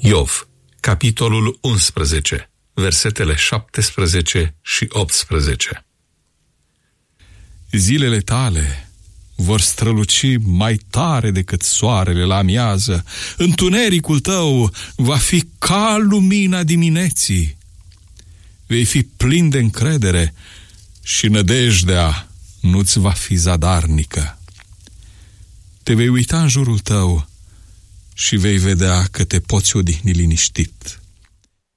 Iov, capitolul 11, versetele 17 și 18. Zilele tale vor străluci mai tare decât soarele la amiază. Întunericul tău va fi ca lumina dimineții. Vei fi plin de încredere și nădejdea nu-ți va fi zadarnică. Te vei uita în jurul tău și vei vedea că te poți odihni liniștit.